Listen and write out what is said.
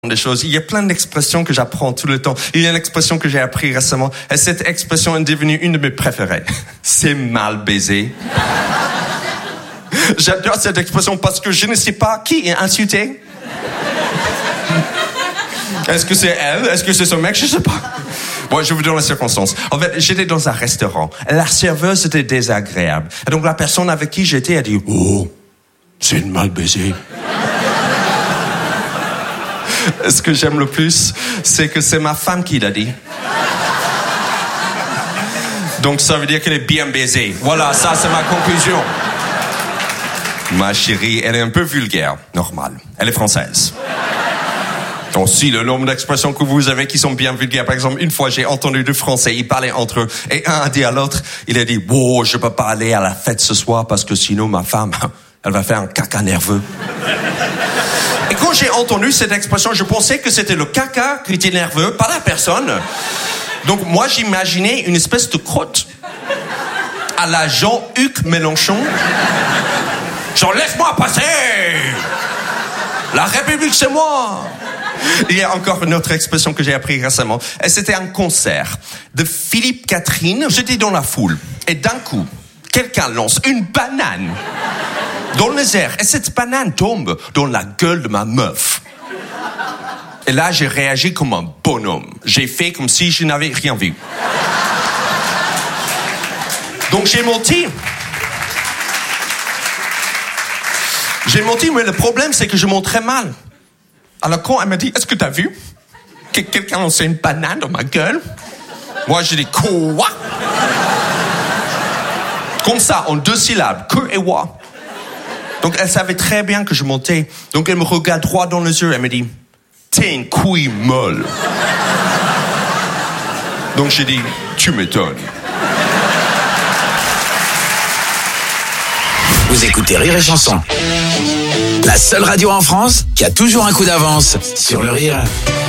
des choses. Il y a plein d'expressions que j'apprends tout le temps. Il y a une expression que j'ai appris récemment, et cette expression est devenue une de mes préférées. C'est mal baisé. J'adore cette expression parce que je ne sais pas qui est insulté. Est-ce que c'est elle? Est-ce que c'est son mec? Je sais pas. Bon, je vous donne la circonstance. En fait, j'étais dans un restaurant. La serveuse était désagréable. Et donc la personne avec qui j'étais a dit « Oh, c'est une mal baisée. » Ce que j'aime le plus, c'est que c'est ma femme qui l'a dit. Donc ça veut dire qu'elle est bien baisée. Voilà, ça c'est ma conclusion. Ma chérie, elle est un peu vulgaire. Normal. Elle est française. Donc si le nombre d'expressions que vous avez qui sont bien vulgaires. Par exemple, une fois j'ai entendu deux Français, ils parlaient entre eux. Et un a dit à l'autre, il a dit « Oh, je peux pas aller à la fête ce soir parce que sinon ma femme, elle va faire un caca nerveux. » Et quand j'ai entendu cette expression, je pensais que c'était le caca qui était nerveux, pas la personne. Donc moi, j'imaginais une espèce de crotte à la Jean-Hugues Mélenchon. Genre, laisse-moi passer! La République, c'est moi! Il y a encore une autre expression que j'ai appris récemment. Et c'était un concert de Philippe Catherine. J'étais dans la foule. Et d'un coup, quelqu'un lance une banane dans les airs. Et cette banane tombe dans la gueule de ma meuf. Et là, j'ai réagi comme un bonhomme. J'ai fait comme si je n'avais rien vu. Donc j'ai menti. J'ai menti, mais le problème, c'est que je monte très mal. Alors quand elle m'a dit, est-ce que t'as vu que quelqu'un a lancé une banane dans ma gueule? Moi, j'ai dit, quoi? Comme ça, en 2 syllabes, que et wa. Donc elle savait très bien que je montais. Donc elle me regarde droit dans les yeux, elle me dit, t'es une couille molle. Donc j'ai dit, tu m'étonnes. Vous écoutez Rire et Chanson, la seule radio en France qui a toujours un coup d'avance sur le rire.